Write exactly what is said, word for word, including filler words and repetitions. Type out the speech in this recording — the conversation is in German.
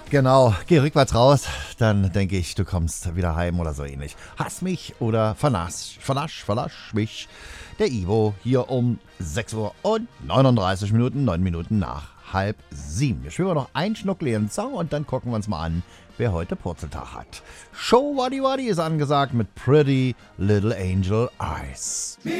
Genau, geh rückwärts raus, dann denke ich, du kommst wieder heim oder so ähnlich. Hass mich oder vernasch, vernasch, vernasch mich. Der Ivo hier um sechs Uhr und neununddreißig Minuten, neun Minuten nach halb sieben. Wir spielen noch einen schnuckligen Song und dann gucken wir uns mal an, wer heute Purzeltag hat. Show Waddy Waddy ist angesagt mit Pretty Little Angel Eyes.